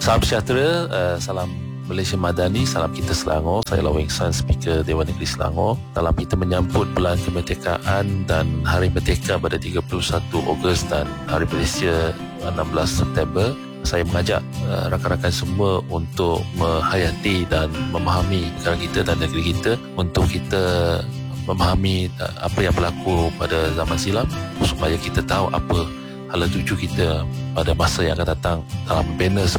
Salam sejahtera, salam Malaysia Madani, salam kita Selangor. Saya Laweng San, Speaker Dewan Negeri Selangor. Dalam kita menyambut bulan kemerdekaan dan Hari Merdeka pada 31 Ogos dan Hari Malaysia 16 September, saya mengajak rakan-rakan semua untuk menghayati dan memahami negara kita dan negeri kita, untuk kita memahami apa yang berlaku pada zaman silam, supaya kita tahu apa hala tuju kita pada masa yang akan datang dalam banner